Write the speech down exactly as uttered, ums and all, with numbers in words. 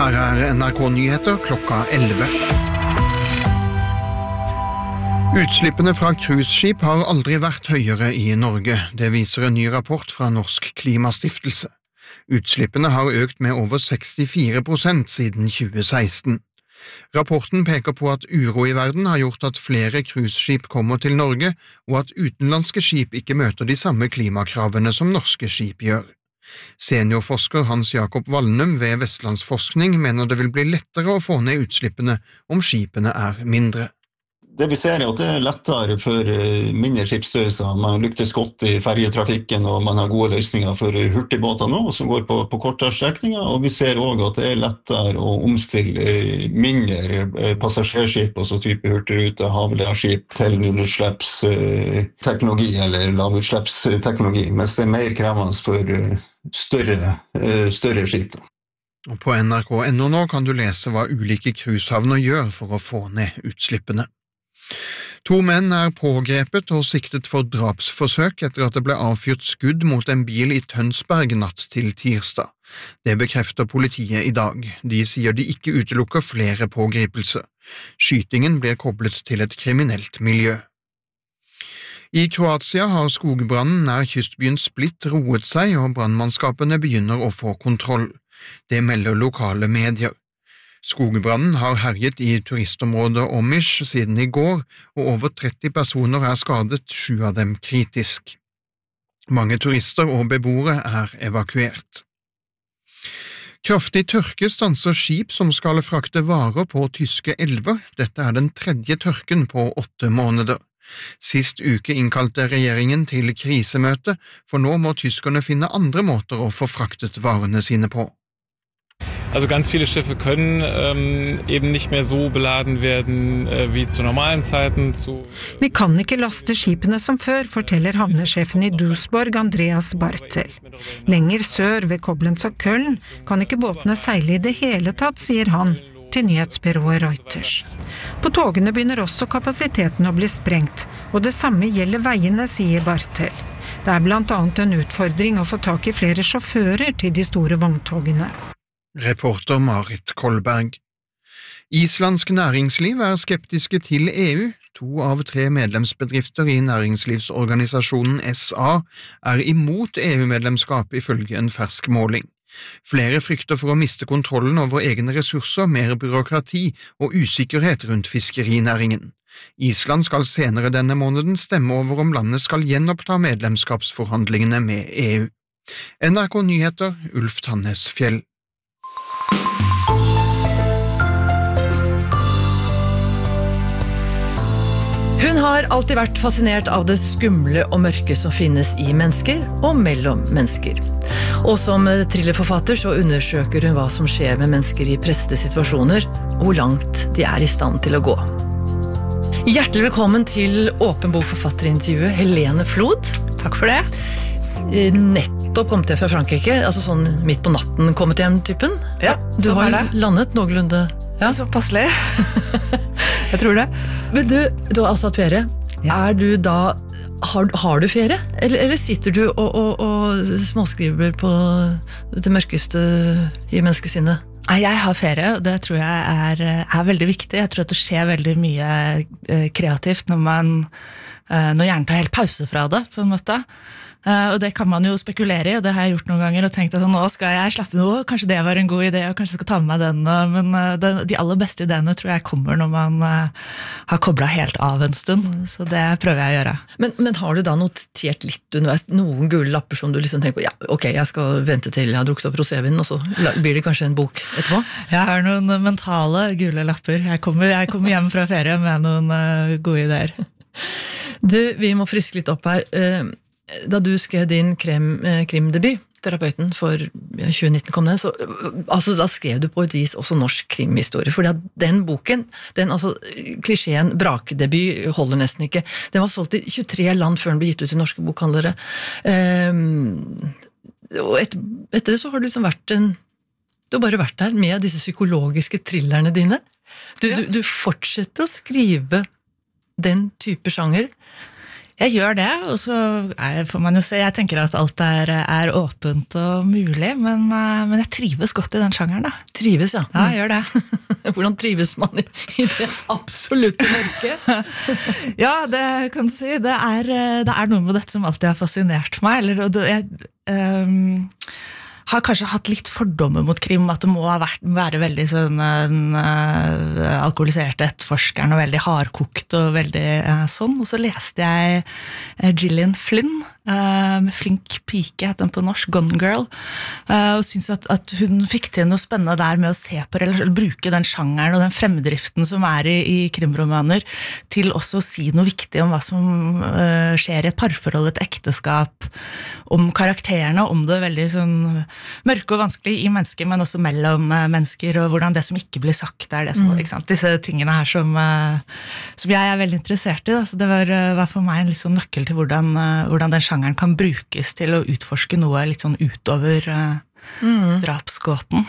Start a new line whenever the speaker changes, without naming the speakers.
Her er N R K-nyheter klokka elleve. Utslippene fra cruiseskip har aldri vært høyere i Norge. Det viser en ny rapport fra Norsk Klimastiftelse. Utslippene har økt med over sekstifire prosent siden tjue seksten. Rapporten peker på at uro i verden har gjort at flere cruiseskip kommer til Norge, og at utenlandske skip ikke møter de samme klimakravene som norske skip gjør. Seniorforsker Hans Jakob Wallnum ved Vestlandsforskning mener det vil bli lettere å få ned utslippene om skipene er mindre.
Det vi ser er at det er lettere for mindre skipsstørrelser. Man lyktes godt i ferjetrafikken, og man har gode løsninger for hurtigbåter nå, som går på, på kortere strekninger. Og vi ser også at det er lettere å omstille mindre passasjerskip, altså type hurtigrute, havleaskip, til nullutslippsteknologi eller lavutslippsteknologi, mens det er mer krevende for større, større skip.
Og på N R K punktum N O nå kan du lese hva ulike cruisehavner gjør for å få ned utslippene. To menn er pågrepet og siktet for drapsforsøk etter at det ble avfyrt skudd mot en bil i Tønsberg natt til tirsdag. Det bekrefter politiet i dag. De sier de ikke utelukker flere pågripelser. Skytingen blir koblet til et kriminelt miljø. I Kroatia har skogbrannen nær kystbyen Split roet seg, og brannmannskapene begynner å få kontroll. Det melder lokale medier. Skogbrannen har herjet i turistområdet Omiš siden i går, og over tretti personer er skadet, sju av dem kritisk. Mange turister og beboere er evakuert. Kraftig tørke stanser skip som skal frakte varer på tyske elver. Dette er den tredje tørken på åtte måneder. Sist uke innkalte regjeringen til krisemøte, for nå må tyskerne finne andre måter å få fraktet varene sine på.
Also ganz viele Schiffe können ähm, eben nicht mehr so beladen werden äh, wie zu normalen Zeiten. Zu
Vi kan ikke laste skipene som før, forteller havnesjefen i Duisburg, Andreas Bartel. Lenger sør ved Koblenz og Köln kan ikke båtene seile i det hele tatt, sier han til nyhetsbyrået Reuters. På togene begynner også kapasiteten å bli sprengt, og det samme gjelder veiene, sier Bartel. Det er blant annet en utfordring å få tak i flere sjåfører til de store vogntogene.
Reporter Marit Kolberg. Islandsk næringsliv er skeptiske til E U. To av tre medlemsbedrifter i næringslivsorganisasjonen S A er imot E U-medlemskap ifølge en fersk måling. Flere frykter for å miste kontrollen over egne ressurser, mer byråkrati og usikkerhet rundt fiskerinæringen. Island skal senere denne måneden stemme over om landet skal gjenoppta medlemskapsforhandlingene med E U. N R K Nyheter, Ulf Tannes Fjell.
Hun har alltid vært fascinert av det skumle og mørke som finnes i mennesker og mellom mennesker. Og som thrillerforfatter så undersøker hun hva som skjer med mennesker i prestesituasjoner, og hvor langt de er i stand til å gå. Hjertelig velkommen til Åpen bok-forfatterintervjuet, Helene Flod.
Takk for det.
Nettopp kommet jeg fra Frankrike, altså sånn midt på natten kommet hjem-typen.
Ja,
du
sånn
har
er det.
Landet noenlunde.
Ja, så passelig. Jeg tror det.
Men du, du har altså hatt ferie.
Ja.
Er du da, har, har du ferie? Eller, eller sitter du og, og, og småskriver på det mørkeste i menneskesinnet?
Nei, jeg har ferie, og det tror jeg er, er veldig viktig. Jeg tror at det skjer veldig mye eh, kreativt når man, eh, når hjernen tar helt pause fra det, på en måte. Uh, og det kan man jo spekulere i, og det har jeg gjort noen ganger og tenkt at nå skal jeg slappe noe, kanskje det var en god idé, og kanskje jeg skal ta med meg den, og, men uh, det, de aller beste ideene tror jeg kommer når man uh, har koblet helt av en stund, så det prøver jeg å gjøre.
Men, men har du da notert litt underveis, noen gule lapper som du liksom tenker på, ja, ok, jeg skal vente til jeg har drukket opp rosévinen, og så blir det kanskje en bok etterpå?
Jeg har noen mentale gule lapper, jeg kommer, jeg kommer hjem fra ferie med noen uh, gode ideer.
Du, vi må friske litt opp her. Uh, Da du skrev din krem, eh, krimdebut, Terapeuten, for ja, tjue nitten kom den, så altså, da skrev du på et vis også norsk krimhistorie, fordi at den boken, den altså, klisjeen brakdebut holder nesten ikke. Den var solgt i tjuetre land før den ble gitt ut til norske bokhandlere. Um, og et, etter det så har du liksom vært en, du har bare vært der med disse psykologiske thrillerne dine. Du, ja. du, du fortsetter å skrive den type sjanger.
Jeg gjør det, og så er, får man jo se, jeg tenker at alt er, er åpent og mulig, men, men jeg trives godt i den sjangeren da.
Trives, ja.
Ja, jeg gjør det.
Hvordan trives man i, i det absolutte mørket?
Ja, det kan du si. Det er, det er noe med dette som alltid har fascinert meg, eller, og det, jeg... Um, har kanskje hatt litt fordommer mot krim, at det må ha vært, være veldig sånn uh, alkoholisert etterforskeren og veldig hardkokt og veldig uh, sånn, og så leste jeg uh, Gillian Flynn uh, med Flink pike, heter den på norsk, Gone Girl, uh, og synes at, at hun fikk til noe spennende der med å se på, eller, eller bruke den sjangeren og den fremdriften som er i, i krimromaner, til også å si noe viktig om hva som uh, skjer i et parforhold, et ekteskap, om karakterene, om det veldig sånn mørke og vanskelig i mennesker, men også mellom mennesker, og hvordan det som ikke blir sagt er det som, mm. ikke sant? Disse tingene her som, som jeg er veldig interessert i. Da. Så det var, var for meg en litt sånn nøkkel til hvordan, hvordan den sjangeren kan brukes til å utforske noe litt sånn utover mm. drapsgåten.